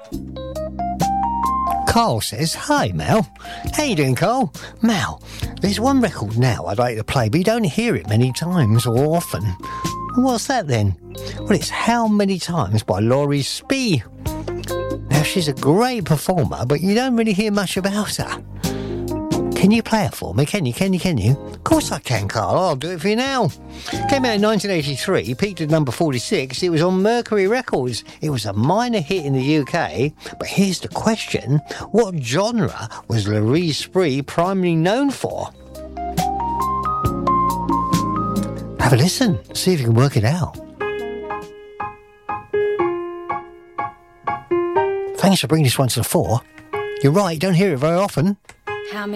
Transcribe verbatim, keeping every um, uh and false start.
Carl says, "Hi, Mel. How you doing, Carl?" "Mel, there's one record now I'd like to play, but you don't hear it many times or often." "What's that then?" "Well, it's How Many Times by Laurie Spee. Now, she's a great performer, but you don't really hear much about her. Can you play it for me? Can you, can you, can you?" "Of course I can, Carl. I'll do it for you now." Came out in nineteen eighty-three, peaked at number forty-six. It was on Mercury Records. It was a minor hit in the U K. But here's the question. What genre was Laurie Spee primarily known for? Have a listen. See if you can work it out. Thanks for bringing this one to the fore. You're right, you don't hear it very often. How many